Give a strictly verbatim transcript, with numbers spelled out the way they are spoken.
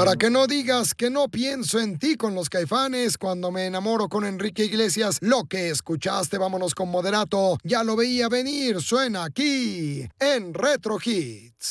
Para que no digas que no pienso en ti con los Caifanes, cuando me enamoro con Enrique Iglesias, lo que escuchaste, vámonos con Moderato, ya lo veía venir, suena aquí en Retro Hits.